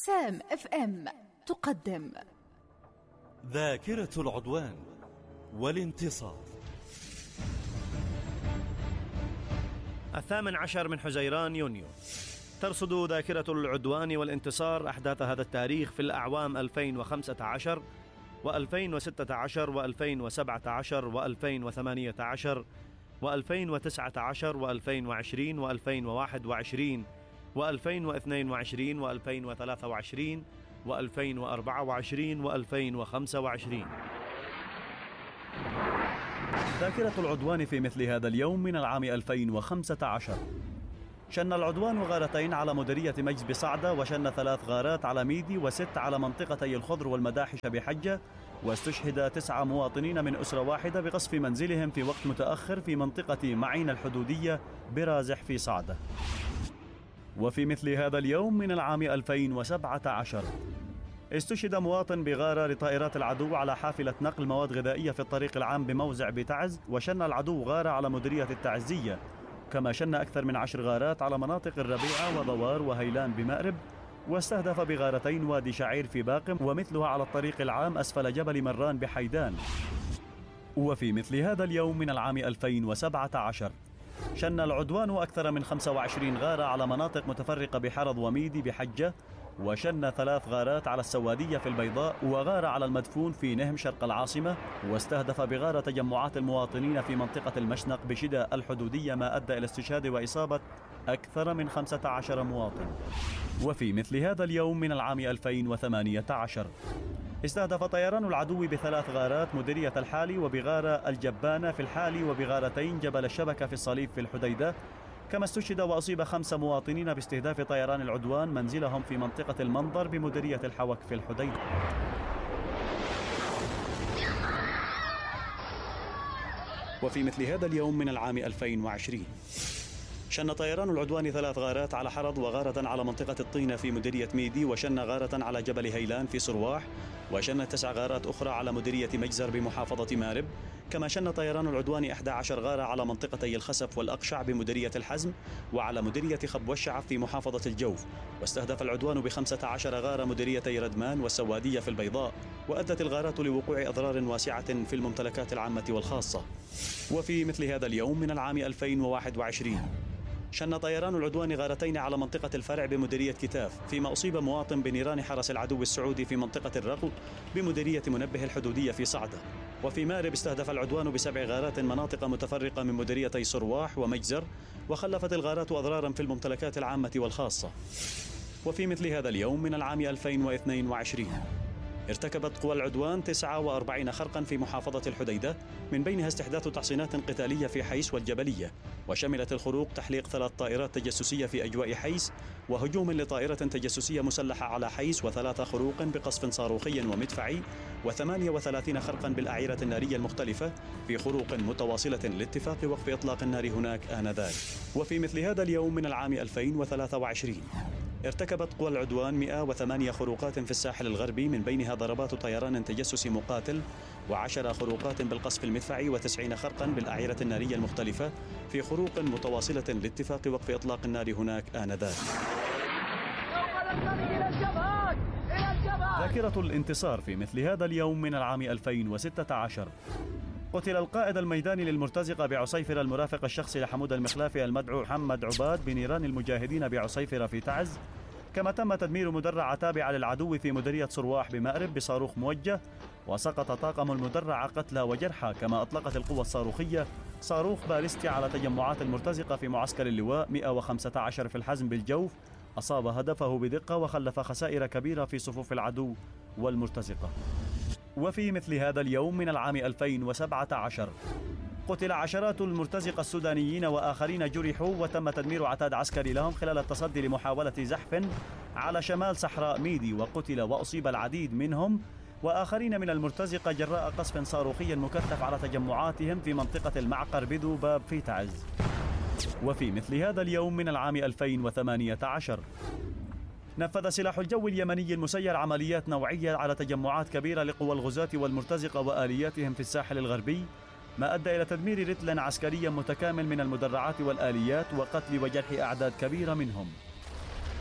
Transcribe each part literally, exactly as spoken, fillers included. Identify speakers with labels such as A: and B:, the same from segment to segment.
A: سام اف ام تقدم
B: ذاكرة العدوان والانتصار.
C: الثامن عشر من حزيران يونيو. ترصد ذاكرة العدوان والانتصار أحداث هذا التاريخ في الأعوام ألفين وخمسة عشر وألفين وستة عشر وألفين وسبعة عشر وألفين وثمانية عشر وألفين وتسعة عشر وألفين وعشرين وألفين وواحد وعشرين وألفين واثنين وعشرين وألفين وثلاثة وعشرين وألفين وأربعة وعشرين وألفين وخمسة وعشرين. ذاكرة العدوان في مثل هذا اليوم من العام ألفين وخمسة عشر. شن العدوان غارتين على مديرية مجز بصعدة، وشن ثلاث غارات على ميدي وست على منطقتي الخضر والمداحش بحجة، واستشهد تسعة مواطنين من أسرة واحدة بقصف منزلهم في وقت متأخر في منطقة معين الحدودية برازح في صعدة. وفي مثل هذا اليوم من العام ألفين وسبعة عشر استشهد مواطن بغارة لطائرات العدو على حافلة نقل مواد غذائية في الطريق العام بموزع بتعز، وشن العدو غارة على مديرية التعزية، كما شن أكثر من عشر غارات على مناطق الربيعة وضوار وهيلان بمأرب، واستهدف بغارتين وادي شعير في باقم ومثلها على الطريق العام أسفل جبل مران بحيدان. وفي مثل هذا اليوم من العام ألفين وسبعة عشر شن العدوان أكثر من خمسة وعشرين غارة على مناطق متفرقة بحرض وميدي بحجة، وشن ثلاث غارات على السوادية في البيضاء وغارة على المدفون في نهم شرق العاصمة، واستهدف بغارة تجمعات المواطنين في منطقة المشنق بشدة الحدودية، ما أدى إلى استشهاد وإصابة أكثر من خمسة عشر مواطن. وفي مثل هذا اليوم من العام ألفين وثمانية عشر استهدف طيران العدو بثلاث غارات مديرية الحالي وبغارة الجبانة في الحالي وبغارتين جبل الشبكة في الصليب في الحديدة، كما استشهد وأصيب خمسة مواطنين باستهداف طيران العدوان منزلهم في منطقة المنظر بمديرية الحوك في الحديدة. وفي مثل هذا اليوم من العام ألفين وعشرين شن طيران العدوان ثلاث غارات على حرض وغارة على منطقة الطينة في مديرية ميدي، وشن غارة على جبل هيلان في صرواح، وشن تسع غارات أخرى على مديرية مجزر بمحافظة مارب، كما شن طيران العدوان إحدى عشر غارة على منطقتي الخسف والأقشع بمديرية الحزم وعلى مديرية خب والشعف في محافظة الجوف، واستهدف العدوان بخمسة عشر غارة مديريتي ردمان والسوادية في البيضاء، وأدت الغارات لوقوع أضرار واسعة في الممتلكات العامة والخاصة. وفي مثل هذا اليوم من العام ألفين وواحد وعشرين شن طيران العدوان غارتين على منطقة الفرع بمديرية كتاف، فيما أصيب مواطن بنيران حرس العدو السعودي في منطقة الرقل بمديرية منبه الحدودية في صعدة. وفي مارب استهدف العدوان بسبع غارات مناطق متفرقة من مديريتي صرواح ومجزر، وخلفت الغارات أضرارا في الممتلكات العامة والخاصة. وفي مثل هذا اليوم من العام ألفين واثنين وعشرين ارتكبت قوى العدوان تسعة وأربعين خرقا في محافظة الحديدة، من بينها استحداث تحصينات قتالية في حيس والجبلية، وشملت الخروق تحليق ثلاث طائرات تجسسية في أجواء حيس، وهجوم لطائرة تجسسية مسلحة على حيس، وثلاث خروق بقصف صاروخي ومدفعي، وثمانية وثلاثين خرقا بالأعيرة النارية المختلفة في خروق متواصلة لاتفاق وقف إطلاق النار هناك آنذاك. وفي مثل هذا اليوم من العام ألفين وثلاثة وعشرين ارتكبت قوى العدوان مئة وثمانية خروقات في الساحل الغربي، من بينها ضربات طيران تجسسي مقاتل، وعشر خروقات بالقصف المدفعي، وتسعين خرقا بالأعيرة النارية المختلفة في خروق متواصلة لاتفاق وقف إطلاق النار هناك آنذاك. ذاكرة الانتصار في مثل هذا اليوم من العام ألفين وستة عشر قتل القائد الميداني للمرتزقة بعصيفرة المرافق الشخصي لحمود المخلافي المدعو محمد عباد بنيران المجاهدين بعصيفرة في تعز، كما تم تدمير مدرعة تابعة للعدو في مديرية صرواح بمأرب بصاروخ موجه، وسقط طاقم المدرعة قتلى وجرحى، كما أطلقت القوة الصاروخية صاروخ باليستي على تجمعات المرتزقة في معسكر اللواء مئة وخمسة عشر في الحزم بالجوف، أصاب هدفه بدقة وخلف خسائر كبيرة في صفوف العدو والمرتزقة. وفي مثل هذا اليوم من العام ألفين وسبعة عشر قتل عشرات المرتزقة السودانيين وآخرين جرحوا، وتم تدمير عتاد عسكري لهم خلال التصدي لمحاولة زحف على شمال صحراء ميدي، وقتل وأصيب العديد منهم وآخرين من المرتزقة جراء قصف صاروخي مكثف على تجمعاتهم في منطقة المعقر بذوباب في تعز. وفي مثل هذا اليوم من العام ألفين وثمانية عشر نفذ سلاح الجو اليمني المسير عمليات نوعية على تجمعات كبيرة لقوى الغزاة والمرتزقة وآلياتهم في الساحل الغربي، ما أدى إلى تدمير رتل عسكري متكامل من المدرعات والآليات وقتل وجرح أعداد كبيرة منهم.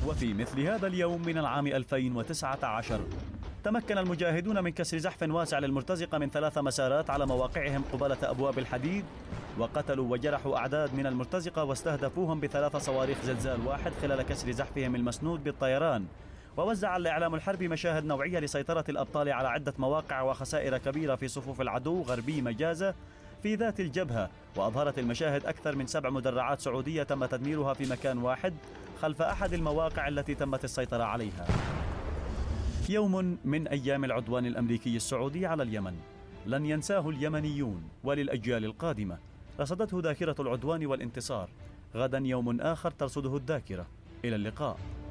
C: وفي مثل هذا اليوم من العام ألفين وتسعة عشر تمكن المجاهدون من كسر زحف واسع للمرتزقة من ثلاث مسارات على مواقعهم قبالة أبواب الحديد، وقتلوا وجرحوا أعداد من المرتزقة واستهدفوهم بثلاث صواريخ زلزال واحد خلال كسر زحفهم المسنود بالطيران. ووزع الإعلام الحربي مشاهد نوعية لسيطرة الأبطال على عدة مواقع وخسائر كبيرة في صفوف العدو غربي مجازة في ذات الجبهة، وأظهرت المشاهد أكثر من سبع مدرعات سعودية تم تدميرها في مكان واحد خلف أحد المواقع التي تمت السيطرة عليها. يوم من أيام العدوان الأمريكي السعودي على اليمن لن ينساه اليمنيون وللأجيال القادمة. رصدته ذاكرة العدوان والانتصار. غدا يوم آخر ترصده الذاكرة. إلى اللقاء.